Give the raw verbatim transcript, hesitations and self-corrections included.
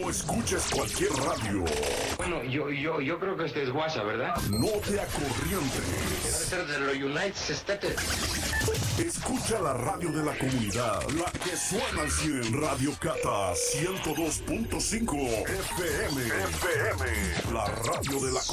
No escuches cualquier radio. Bueno, yo, yo, yo creo que este es WhatsApp, ¿verdad? No te acorrientes. Debe ser de los United States. Escucha la radio de la comunidad, la que suena al cien. Radio Cata ciento dos punto cinco F M. F M. La radio de la comunidad.